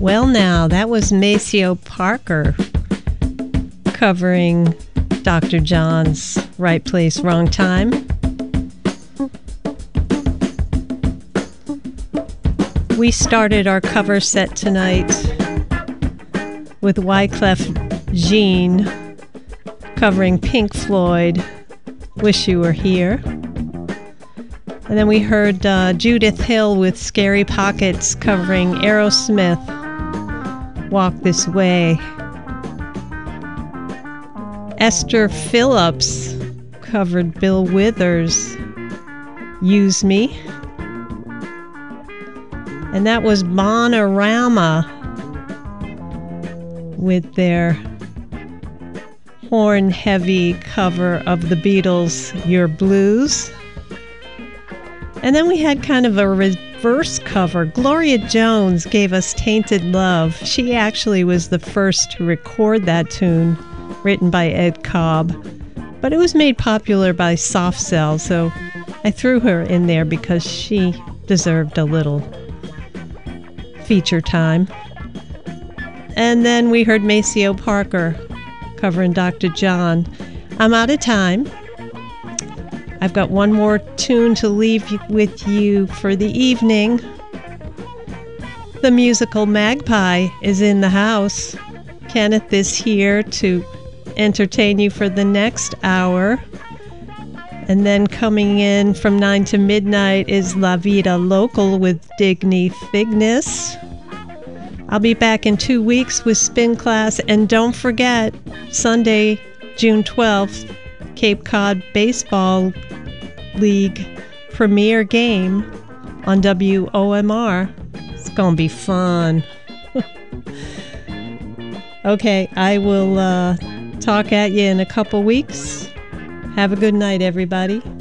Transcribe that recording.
Well, now, that was Maceo Parker covering Dr. John's Right Place, Wrong Time. We started our cover set tonight with Wyclef Jean covering Pink Floyd, Wish You Were Here. And then we heard Judith Hill with Scary Pockets covering Aerosmith, Walk This Way. Esther Phillips covered Bill Withers, Use Me. And that was Bonorama with their horn-heavy cover of the Beatles' Your Blues. And then we had kind of a reverse cover. Gloria Jones gave us Tainted Love. She actually was the first to record that tune, written by Ed Cobb. But it was made popular by Soft Cell, so I threw her in there because she deserved a little feature time. And then we heard Maceo Parker covering Dr. John. I'm out of time. I've got one more tune to leave with you for the evening. The musical Magpie is in the house. Kenneth is here to entertain you for the next hour. And then coming in from 9 to midnight is La Vida Local with Digny Figness. I'll be back in 2 weeks with Spin Class. And don't forget, Sunday, June 12th, Cape Cod Baseball League premiere game on WOMR. It's going to be fun. Okay, I will talk at you in a couple weeks. Have a good night, everybody.